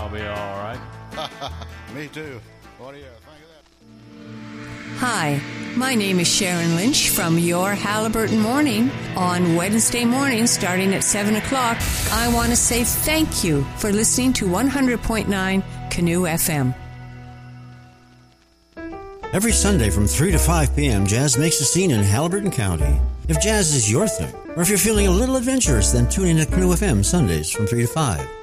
I'll be all right. Me too. What do you think of that? Hi, my name is Sharon Lynch from Your Halliburton Morning. On Wednesday morning, starting at 7 o'clock, I want to say thank you for listening to 100.9 Canoe FM. Every Sunday from 3 to 5 p.m., jazz makes a scene in Halliburton County. If jazz is your thing, or if you're feeling a little adventurous, then tune in to Canoe FM Sundays from 3 to 5.